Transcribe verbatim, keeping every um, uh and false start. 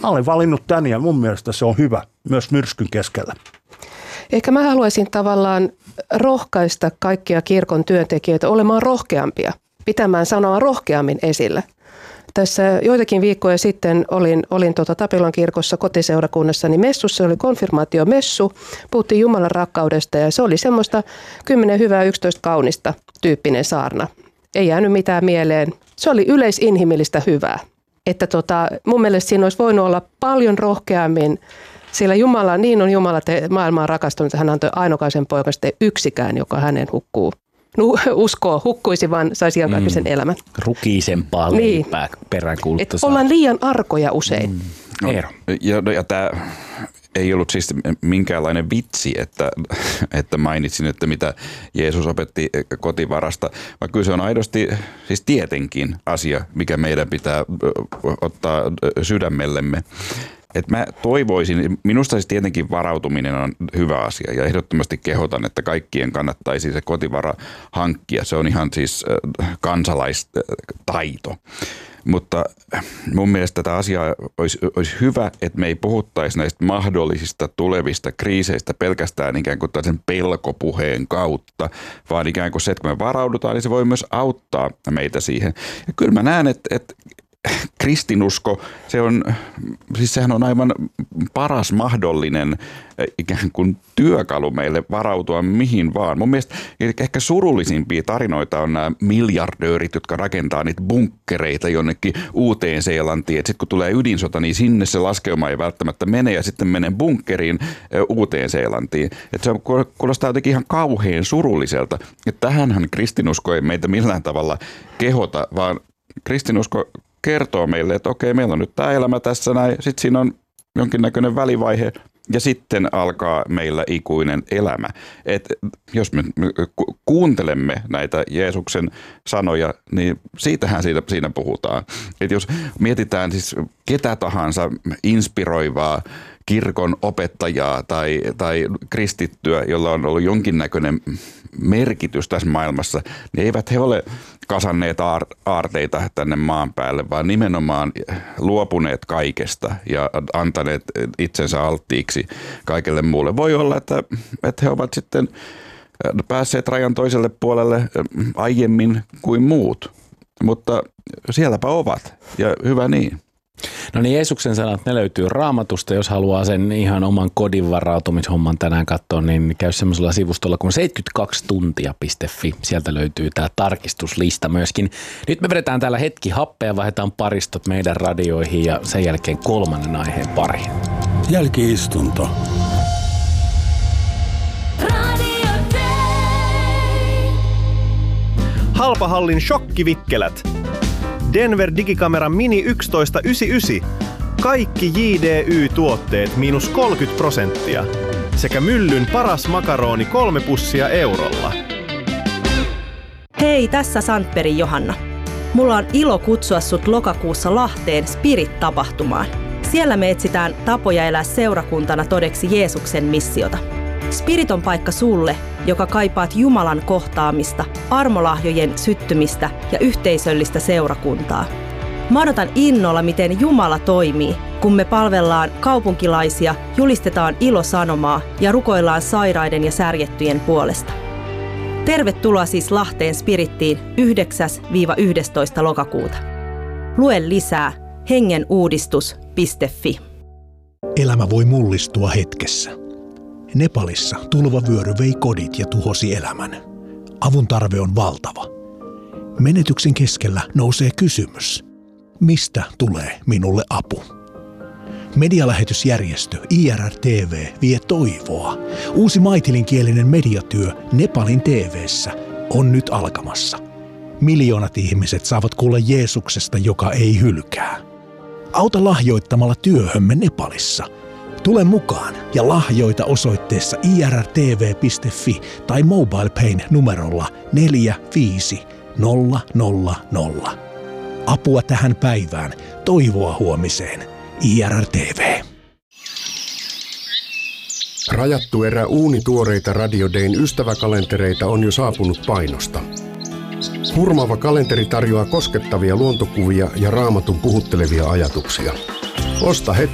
Mä olen valinnut tän ja mun mielestä se on hyvä myös myrskyn keskellä. Ehkä mä haluaisin tavallaan rohkaista kaikkia kirkon työntekijöitä olemaan rohkeampia, pitämään sanoa rohkeammin esillä. Tässä joitakin viikkoja sitten olin, olin tuota Tapilan kirkossa kotiseurakunnassani messussa, se oli konfirmaatiomessu, puhuttiin Jumalan rakkaudesta ja se oli semmoista kymmenen hyvää, yksitoista kaunista tyyppinen saarna. Ei jäänyt mitään mieleen. Se oli yleisinhimillistä hyvää. Että tota, mun mielestä siinä olisi voinut olla paljon rohkeammin, sillä Jumala, niin on Jumala te, maailmaan rakastunut, että hän antoi ainokaisen poikan, sitten yksikään, joka hänen hukkuu. No, uskoo, hukkuisi, vaan saisi iankaikkisen mm. elämän. Rukiisempaa leipää niin. Peräänkuulutta saa. Ollaan liian arkoja usein. Mm. No, ja, ja tämä ei ollut siis minkäänlainen vitsi, että, että mainitsin, että mitä Jeesus opetti kotivarasta, vaan kyllä se on aidosti siis tietenkin asia, mikä meidän pitää ottaa sydämellemme. Et mä toivoisin, minusta siis tietenkin varautuminen on hyvä asia ja ehdottomasti kehotan, että kaikkien kannattaisi se kotivara hankkia. Se on ihan siis kansalaistaito. Mutta mun mielestä tätä asiaa olisi, olisi hyvä, että me ei puhuttaisi näistä mahdollisista tulevista kriiseistä pelkästään ikään kuin tällaisen pelkopuheen kautta, vaan ikään kuin se, että kun me varaudutaan, niin se voi myös auttaa meitä siihen. Ja kyllä mä näen, että, että kristinusko, se on, siis sehän on aivan paras mahdollinen ikään kuin työkalu meille varautua mihin vaan. Mun mielestä ehkä surullisimpia tarinoita on nämä miljardöörit, jotka rakentaa niitä bunkkereita jonnekin Uuteen-Seelantiin. Sitten kun tulee ydinsota, niin sinne se laskeuma ei välttämättä mene ja sitten menee bunkkeriin Uuteen-Seelantiin. Että se kuulostaa jotenkin ihan kauhean surulliselta. Että tähänhän kristinusko ei meitä millään tavalla kehota, vaan kristinusko kertoo meille, että okei, meillä on nyt tämä elämä tässä näin, sitten siinä on jonkinnäköinen välivaihe ja sitten alkaa meillä ikuinen elämä. Et jos me kuuntelemme näitä Jeesuksen sanoja, niin siitähän siitä, siinä puhutaan. Et jos mietitään siis ketä tahansa inspiroivaa kirkon opettajaa tai, tai kristittyä, jolla on ollut jonkinnäköinen merkitys tässä maailmassa, niin eivät he ole kasanneet aar- aarteita tänne maan päälle, vaan nimenomaan luopuneet kaikesta ja antaneet itsensä alttiiksi kaikelle muulle. Voi olla, että, että he ovat sitten päässeet rajan toiselle puolelle aiemmin kuin muut, mutta sielläpä ovat ja hyvä niin. No niin, Jeesuksen sanat, ne löytyy Raamatusta. Jos haluaa sen ihan oman kodin varautumishomman tänään katsoa, niin käy semmoisella sivustolla kuin seitsemänkymmentäkaksi tuntia piste fi. Sieltä löytyy tämä tarkistuslista myöskin. Nyt me vedetään täällä hetki happea, vaihdetaan paristot meidän radioihin ja sen jälkeen kolmannen aiheen pariin. Jälki-istunto. Halpahallin shokkivikkelät. Denver Digikamera Mini yksitoista yhdeksänkymmentäyhdeksän. Kaikki J D Y-tuotteet miinus kolmekymmentä prosenttia. Sekä Myllyn paras makaroni kolme pussia eurolla. Hei, tässä Sandbergin Johanna. Mulla on ilo kutsua sut lokakuussa Lahteen Spirit-tapahtumaan. Siellä me etsitään tapoja elää seurakuntana todeksi Jeesuksen missiota. Spirit on paikka sulle, joka kaipaat Jumalan kohtaamista, armolahjojen syttymistä ja yhteisöllistä seurakuntaa. Mä odotan innolla, miten Jumala toimii, kun me palvellaan kaupunkilaisia, julistetaan ilosanomaa ja rukoillaan sairaiden ja särjettyjen puolesta. Tervetuloa siis Lahteen Spirittiin yhdeksäs yhdestoista lokakuuta. Lue lisää hengenuudistus piste fi. Elämä voi mullistua hetkessä. Nepalissa tulvavyöry vei kodit ja tuhosi elämän. Avun tarve on valtava. Menetyksen keskellä nousee kysymys. Mistä tulee minulle apu? Medialähetysjärjestö I R R T V vie toivoa. Uusi maitilinkielinen mediatyö Nepalin T V:ssä on nyt alkamassa. Miljoonat ihmiset saavat kuulla Jeesuksesta, joka ei hylkää. Auta lahjoittamalla työhömme Nepalissa. Tule mukaan ja lahjoita osoitteessa i r r t v piste fi tai MobilePayn numerolla neljä viisi nolla nolla nolla. Apua tähän päivään, toivoa huomiseen. I R R T V. Rajattu erä uunituoreita Radio Dayn ystäväkalentereita on jo saapunut painosta. Hurmaava kalenteri tarjoaa koskettavia luontokuvia ja Raamatun puhuttelevia ajatuksia. Osta heti